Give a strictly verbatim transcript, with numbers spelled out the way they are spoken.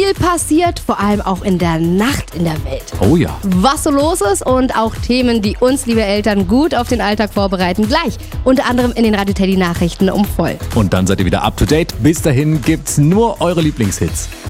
Viel passiert, vor allem auch in der Nacht in der Welt. Oh ja. Was so los ist und auch Themen, die uns, liebe Eltern, gut auf den Alltag vorbereiten. Gleich, unter anderem in den Radio Teddy Nachrichten um voll. Und dann seid ihr wieder up to date. Bis dahin gibt's nur eure Lieblingshits.